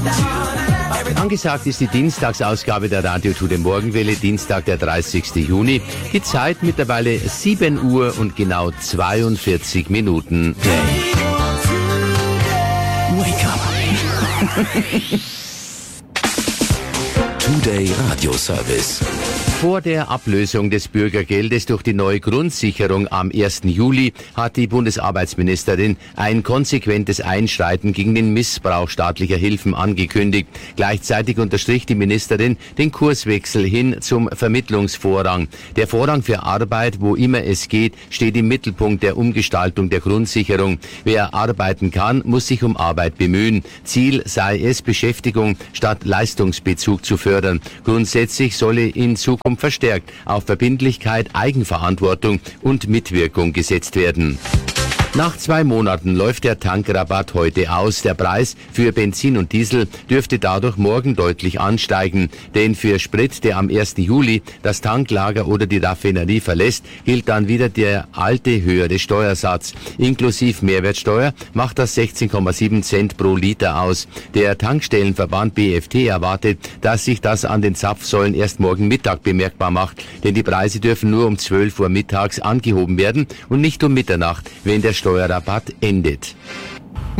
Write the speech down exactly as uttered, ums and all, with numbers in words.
Angesagt ist die Dienstagsausgabe der Radio Tour Morgenwelle, Dienstag, der dreißigsten Juni. Die Zeit mittlerweile sieben Uhr und genau zweiundvierzig Minuten. Wake up. Today Radio Service. Vor der Ablösung des Bürgergeldes durch die neue Grundsicherung am ersten Juli hat die Bundesarbeitsministerin ein konsequentes Einschreiten gegen den Missbrauch staatlicher Hilfen angekündigt. Gleichzeitig unterstrich die Ministerin den Kurswechsel hin zum Vermittlungsvorrang. Der Vorrang für Arbeit, wo immer es geht, steht im Mittelpunkt der Umgestaltung der Grundsicherung. Wer arbeiten kann, muss sich um Arbeit bemühen. Ziel sei es, Beschäftigung statt Leistungsbezug zu fördern. Grundsätzlich solle in Zukunft verstärkt auf Verbindlichkeit, Eigenverantwortung und Mitwirkung gesetzt werden. Nach zwei Monaten läuft der Tankrabatt heute aus. Der Preis für Benzin und Diesel dürfte dadurch morgen deutlich ansteigen. Denn für Sprit, der am ersten Juli das Tanklager oder die Raffinerie verlässt, gilt dann wieder der alte höhere Steuersatz. Inklusive Mehrwertsteuer macht das sechzehn Komma sieben Cent pro Liter aus. Der Tankstellenverband B F T erwartet, dass sich das an den Zapfsäulen erst morgen Mittag bemerkbar macht. Denn die Preise dürfen nur um zwölf Uhr mittags angehoben werden und nicht um Mitternacht, wenn der Steuerrabatt endet.